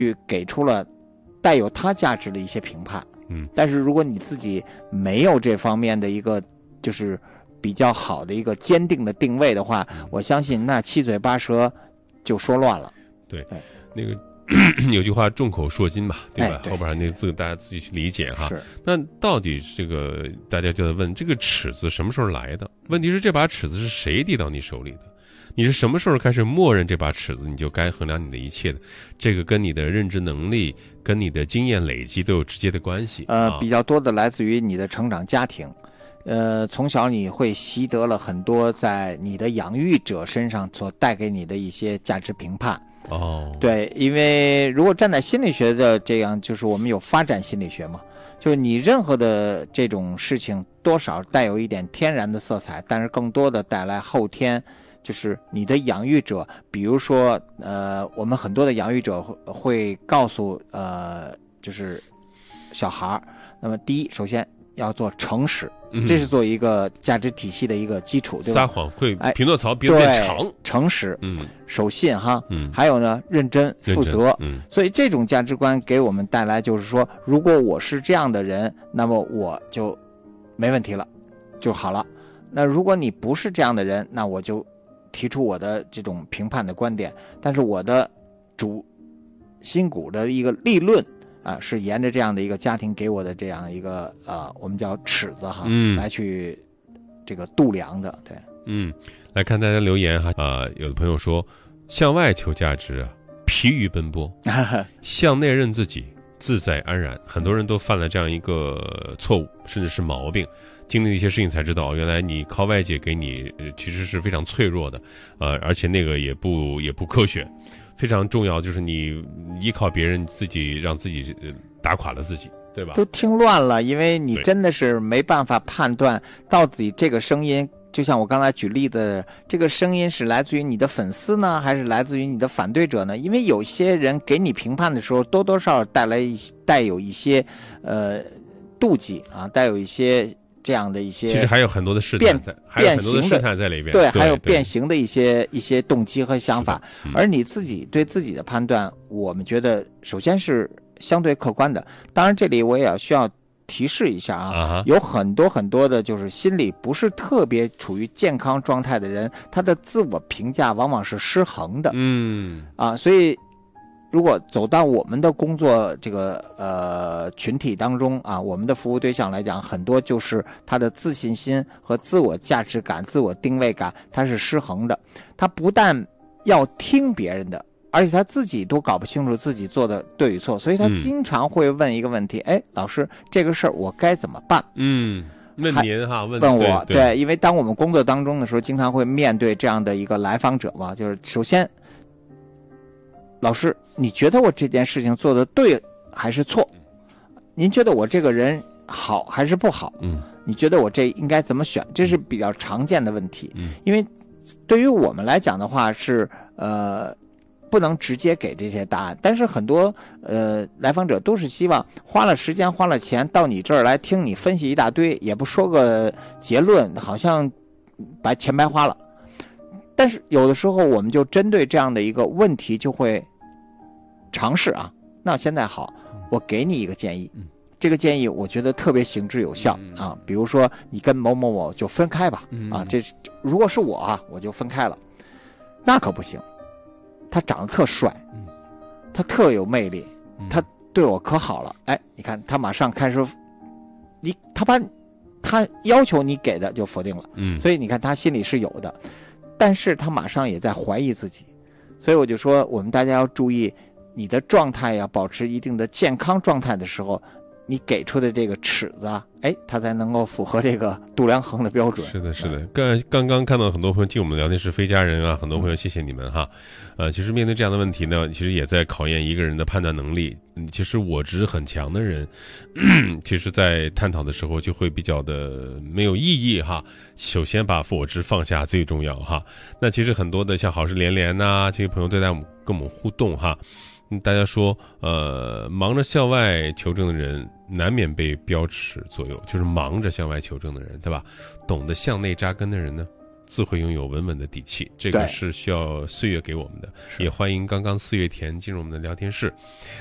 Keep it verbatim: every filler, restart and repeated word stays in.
给出了带有它价值的一些评判。 嗯， 但是如果你自己没有这方面的一个就是比较好的一个坚定的定位的话， 嗯、 我相信那七嘴八舌就说乱了。 对，对那个有句话众口铄金嘛，对吧？ 哎、对后边那个字大家自己去理解哈。 是。 那到底这个大家就在问，这个尺子什么时候来的？问题是这把尺子是谁递到你手里的？你是什么时候开始默认这把尺子你就该衡量你的一切的？这个跟你的认知能力、跟你的经验累积都有直接的关系。 呃， 啊、 比较多的来自于你的成长家庭。呃，从小你会习得了很多在你的养育者身上所带给你的一些价值评判。 哦， 对，因为如果站在心理学的这样，就是我们有发展心理学嘛，就是你任何的这种事情多少带有一点天然的色彩，但是更多的带来后天。就是你的养育者，比如说，呃，我们很多的养育者会会告诉，呃，就是小孩，那么第一，首先要做诚实， 嗯、 这是做一个价值体系的一个基础，对吧？ 撒谎会哎， 匹诺曹变变长， 诚实， 嗯， 守信哈， 嗯， 还有呢，认真负责， 嗯， 所以这种价值观给我们带来就是说，如果我是这样的人，那么我就没问题了，就好了。那如果你不是这样的人，那我就提出我的这种评判的观点，但是我的主心骨的一个立论啊，是沿着这样的一个家庭给我的这样一个呃，我们叫尺子哈， 嗯， 来去这个度量的，对， 嗯，来看大家留言哈，啊、呃，有的朋友说，向外求价值啊，疲于奔波，向内认自己，自在安然。很多人都犯了这样一个错误，甚至是毛病。经历一些事情才知道，原来你靠外界给你，呃、其实是非常脆弱的，呃，而且那个也不也不科学，非常重要就是你依靠别人，自己让自己、呃、打垮了自己，对吧？ 都听乱了，因为你真的是没办法判断到底这个声音，就像我刚才举例的，这个声音是来自于你的粉丝呢，还是来自于你的反对者呢？因为有些人给你评判的时候，多多少少带来带有一些呃妒忌啊，带有一些。这样的一些， 其实还有很多的试探在，还有很多的试探在里边， 对， 对， 还有变形的一些一些动机和想法。 嗯、 而你自己对自己的判断，我们觉得首先是相对客观的。当然，这里我也要需要提示一下啊， 啊有很多很多的，就是心理不是特别处于健康状态的人，他的自我评价往往是失衡的。 嗯， 啊，所以。如果走到我们的工作这个呃群体当中啊，我们的服务对象来讲，很多就是他的自信心和自我价值感、自我定位感，他是失衡的。他不但要听别人的，而且他自己都搞不清楚自己做的对与错，所以他经常会问一个问题：哎、嗯，老师，这个事儿我该怎么办？ 嗯，问您哈，问问我， 对，对， 因为当我们工作当中的时候，经常会面对这样的一个来访者嘛，就是首先。老师，你觉得我这件事情做的对还是错？您觉得我这个人好还是不好？ 嗯， 你觉得我这应该怎么选？这是比较常见的问题。 嗯， 因为对于我们来讲的话是呃不能直接给这些答案，但是很多呃来访者都是希望花了时间花了钱到你这儿来听你分析一大堆，也不说个结论，好像白钱白花了。但是有的时候我们就针对这样的一个问题就会尝试啊，那现在好，我给你一个建议，这个建议我觉得特别行之有效啊。比如说你跟某某某就分开吧，啊，这如果是我啊，我就分开了，那可不行。他长得特帅，他特有魅力，他对我可好了，哎，你看他马上开始，你他把他要求你给的就否定了， 嗯， 所以你看他心里是有的，但是他马上也在怀疑自己，所以我就说我们大家要注意。你的状态要保持一定的健康状态的时候，你给出的这个尺子啊，哎，它才能够符合这个度量衡的标准。 是的，是的。刚刚刚看到很多朋友进我们聊天室非家人啊，很多朋友谢谢你们哈。呃，其实面对这样的问题呢，其实也在考验一个人的判断能力。嗯，其实我执很强的人，其实在探讨的时候就会比较的没有意义哈。首先把我执放下最重要哈。那其实很多的像好事连连呐、啊，这些朋友对待我们跟我们互动哈。大家说，呃，忙着向外求证的人，难免被标尺左右。就是忙着向外求证的人，对吧？懂得向内扎根的人呢， 自会拥有稳稳的底气，这个对是需要岁月给我们的。也欢迎刚刚四月田进入我们的聊天室。